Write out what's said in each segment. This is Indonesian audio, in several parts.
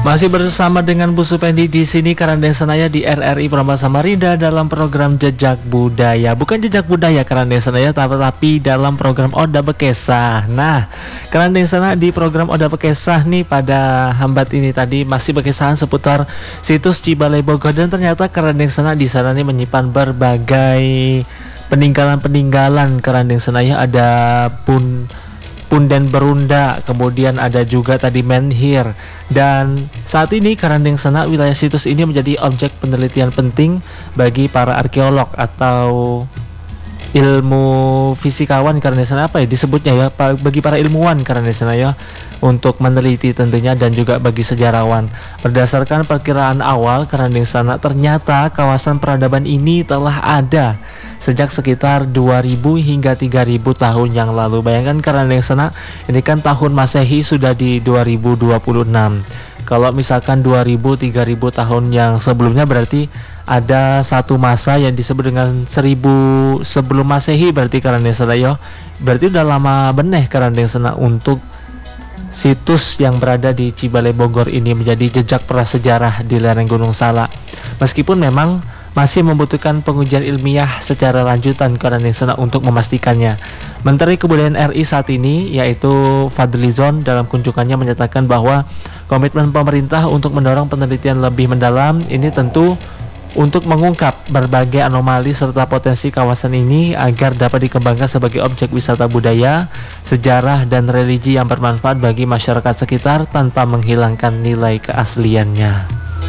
Masih bersama dengan Bu Supendi di sini Karandeng Senaya di RRI Prambors Samarinda dalam program Jejak Budaya. Bukan Jejak Budaya Karandeng Senaya, tapi dalam program Oda Bekesah. Nah, Karandeng Senaya di program Oda Bekesah nih pada hambat ini tadi masih berkisahan seputar situs Cibalai Bogor, dan ternyata Karandeng Senaya di sana nih menyimpan berbagai peninggalan Karandeng Senaya. Ada Punden Berunda, kemudian ada juga tadi menhir. Dan saat ini Karandeng Senaya wilayah situs ini menjadi objek penelitian penting bagi para arkeolog atau ilmu fisikawan Karandeng Senaya, apa ya disebutnya ya, bagi para ilmuwan Karandeng Senaya untuk meneliti tentunya, dan juga bagi sejarawan. Berdasarkan perkiraan awal Karandeng Senaya, ternyata kawasan peradaban ini telah ada sejak sekitar 2000 hingga 3000 tahun yang lalu. Bayangkan Karandeng Senaya ini kan tahun Masehi sudah di 2026. Kalau misalkan 2000-3000 tahun yang sebelumnya, berarti ada satu masa yang disebut dengan 1000 sebelum Masehi, berarti Karandeng Senaya. Berarti udah lama beneh Karandeng Senaya untuk situs yang berada di Cibalai Bogor ini menjadi jejak prasejarah di lereng Gunung Salak. Meskipun memang masih membutuhkan pengujian ilmiah secara lanjutan Karandeng Senaya untuk memastikannya. Menteri Kebudayaan RI saat ini yaitu Fadlizon dalam kunjungannya menyatakan bahwa komitmen pemerintah untuk mendorong penelitian lebih mendalam ini tentu untuk mengungkap berbagai anomali serta potensi kawasan ini agar dapat dikembangkan sebagai objek wisata budaya, sejarah, dan religi yang bermanfaat bagi masyarakat sekitar tanpa menghilangkan nilai keasliannya.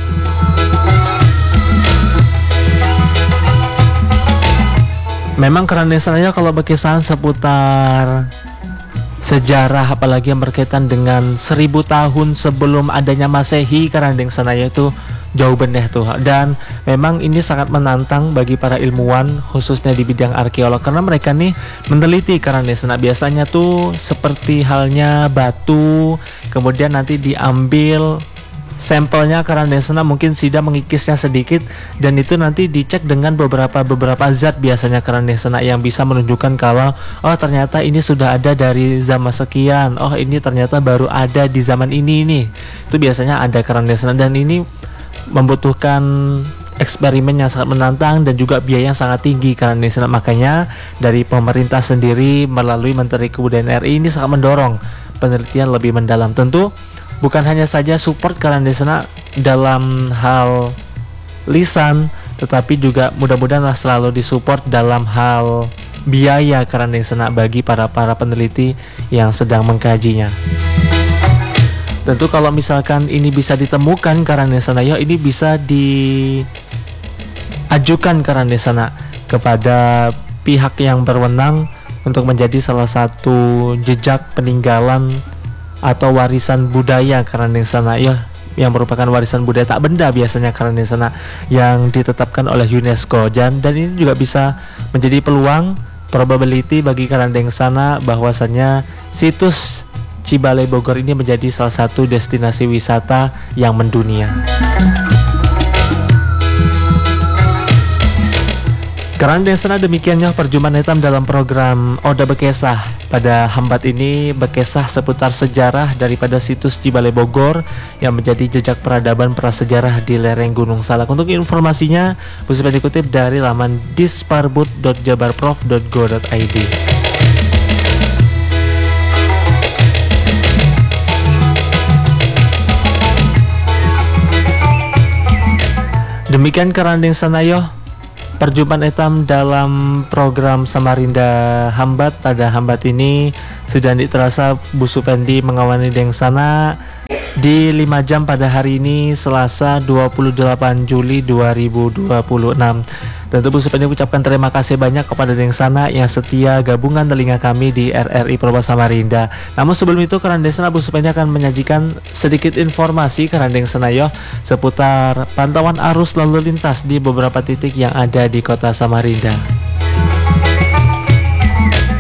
Memang Karandeng Senaya kalau berkisah seputar sejarah, apalagi yang berkaitan dengan 1000 tahun sebelum adanya Masehi, Karandeng Senaya itu jauh beneh tuh. Dan memang ini sangat menantang bagi para ilmuwan khususnya di bidang arkeolog, karena mereka nih meneliti Karandeng Senaya. Biasanya tuh seperti halnya batu, kemudian nanti diambil sampelnya Karandeng Senaya, mungkin Sida mengikisnya sedikit, dan itu nanti dicek dengan beberapa zat biasanya Karandeng Senaya yang bisa menunjukkan kalau oh ternyata ini sudah ada dari zaman sekian, oh ini ternyata baru ada di zaman ini nih. Itu biasanya ada Karandeng Senaya, dan ini membutuhkan eksperimen yang sangat menantang dan juga biaya yang sangat tinggi Karandeng Senaya. Makanya dari pemerintah sendiri melalui Menteri Kebudayaan RI ini sangat mendorong penelitian lebih mendalam. Tentu bukan hanya saja support Karandeng Senaya dalam hal lisan, tetapi juga mudah-mudahan selalu disupport dalam hal biaya Karandeng Senaya bagi para peneliti yang sedang mengkajinya. Tentu kalau misalkan ini bisa ditemukan Karandeng Senaya, ini bisa diajukan Karandeng Senaya kepada pihak yang berwenang untuk menjadi salah satu jejak peninggalan atau warisan budaya Karandeng Senaya, yang merupakan warisan budaya tak benda biasanya Karandeng Senaya yang ditetapkan oleh UNESCO. Dan ini juga bisa menjadi peluang probability bagi Karandeng Senaya bahwasannya situs Cibalai Bogor ini menjadi salah satu destinasi wisata yang mendunia. Karandeng Senaya, demikiannya perjumpaan hitam dalam program Oda Bekesah. Pada hambat ini berkisah seputar sejarah daripada situs Cibalai Bogor yang menjadi jejak peradaban prasejarah di lereng Gunung Salak. Untuk informasinya bisa dikutip dari laman disparbud.jabarprof.go.id. Demikian Karandeng Senaya, perjumpaan hitam dalam program Samarinda Hambat. Pada hambat ini sudah terasa Bu Supendi mengawani Deng Senaya di 5 jam pada hari ini Selasa 28 Juli 2026. Tentu Bu Supendi ucapkan terima kasih banyak kepada Deng Senaya yang setia gabungan telinga kami di RRI Prambors Samarinda. Namun sebelum itu Karandeng Senaya, Bu Supendi akan menyajikan sedikit informasi Karandeng Senaya seputar pantauan arus lalu lintas di beberapa titik yang ada di kota Samarinda.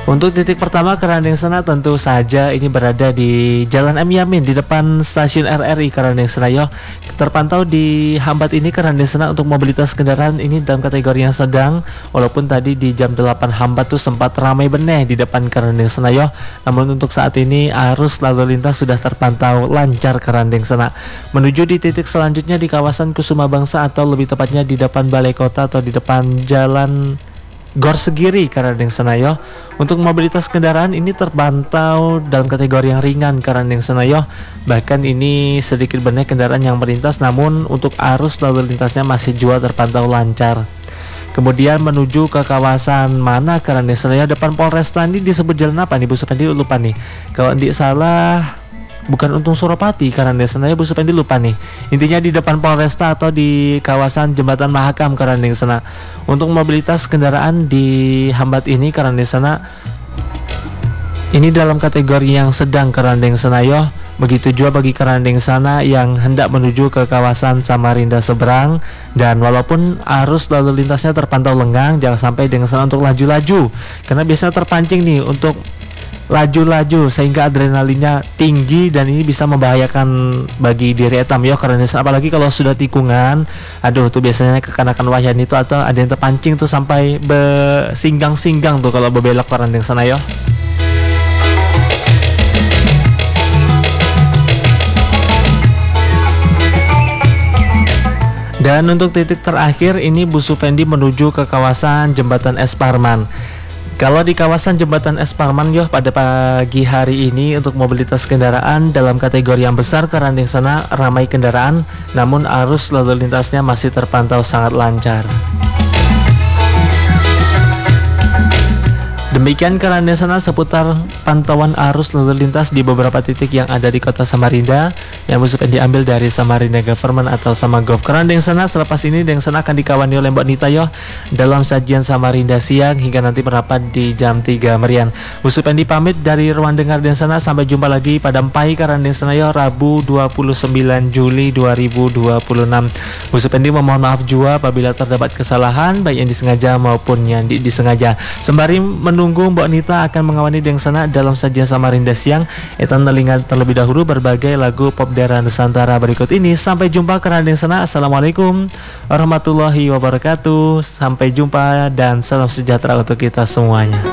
Untuk titik pertama Kerandeng Sena tentu saja ini berada di Jalan M Yamin di depan stasiun RRI Kerandeng Sena yo. Terpantau di hambat ini Kerandeng Sena untuk mobilitas kendaraan ini dalam kategori yang sedang, walaupun tadi di jam 8 hambat tuh sempat ramai beneh di depan Kerandeng Sena yo. Namun untuk saat ini arus lalu lintas sudah terpantau lancar Kerandeng Sena. Menuju di titik selanjutnya di kawasan Kusuma Bangsa atau lebih tepatnya di depan Balai Kota atau di depan Jalan Gor Segiri Kerandeng Sena yo. Untuk mobilitas kendaraan ini terpantau dalam kategori yang ringan Kerandeng Sena yo. Bahkan ini sedikit banyak kendaraan yang melintas, namun untuk arus lalu lintasnya masih juga terpantau lancar. Kemudian menuju ke kawasan mana Kerandeng Sena yo, depan Polresta ini disebut jalan apa nih Bu Supendi, lupa nih. Kalau tidak salah bukan Untung Suropati Kerandeng Sena ya Bu Supendi, lupa nih. Intinya di depan Polresta atau di kawasan Jembatan Mahakam Kerandeng Sena. Untuk mobilitas kendaraan di hambat ini Kerandeng Sena ini dalam kategori yang sedang Kerandeng Sena yo. Begitu juga bagi Kerandeng Sena yang hendak menuju ke kawasan Samarinda seberang. Dan walaupun arus lalu lintasnya terpantau lengang, jangan sampai dengan sana untuk laju-laju, karena biasanya terpancing nih untuk laju-laju sehingga adrenalinnya tinggi dan ini bisa membahayakan bagi diri etam yo. Karena apalagi kalau sudah tikungan, aduh tuh biasanya kekanakan wayan itu atau ada yang terpancing tuh sampai besinggang-singgang tuh kalau bebelok Kerandeng Sena yo. Dan untuk titik terakhir ini Bu Supendi menuju ke kawasan Jembatan Es Parman. Kalau di kawasan Jembatan Es Parman yo, pada pagi hari ini untuk mobilitas kendaraan dalam kategori yang besar Kerandeng Sena ramai kendaraan, namun arus lalu lintasnya masih terpantau sangat lancar. Demikian Kerandeng Sena seputar pantauan arus lalu lintas di beberapa titik yang ada di kota Samarinda yang bisa diambil dari Samarinda Government atau Samagov. Kerandeng Sena selepas ini Deng Sena akan dikawani oleh Mbak Nita yo dalam sajian Samarinda siang hingga nanti merapat di jam 3 merian. Bu Supendi pamit dari ruang dengar Deng Sena, sampai jumpa lagi pada Mpai Kerandeng Sena yo Rabu 29 Juli 2026. Bu Supendi memohon maaf juga apabila terdapat kesalahan baik yang disengaja maupun yang disengaja. Sembari menunggu Mbak Nita akan mengawani Deng Sena dalam sajian Samarinda siang, etan telinga terlebih dahulu berbagai lagu pop daerah Nusantara berikut ini. Sampai jumpa Kerandeng Sena. Assalamualaikum warahmatullahi wabarakatuh. Sampai jumpa dan salam sejahtera untuk kita semuanya.